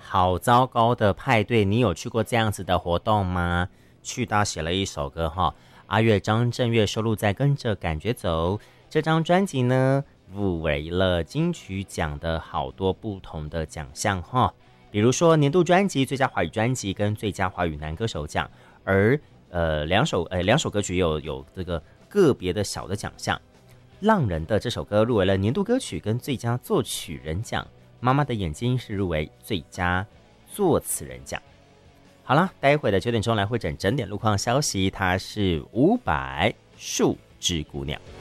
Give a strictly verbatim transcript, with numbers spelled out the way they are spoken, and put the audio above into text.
好糟糕的派对，你有去过这样子的活动吗？去到写了一首歌哈，阿月张震岳收录在《跟着感觉走》这张专辑呢，入围了金曲奖的好多不同的奖项哈，比如说年度专辑、最佳华语专辑跟最佳华语男歌手奖，而呃两首呃两首歌曲有有这个个别的小的奖项。浪人的这首歌入围了年度歌曲跟最佳作曲人奖，妈妈的眼睛是入围最佳作词人奖。好了，待会的九点钟来会诊整点路况消息，它是伍佰树枝姑娘。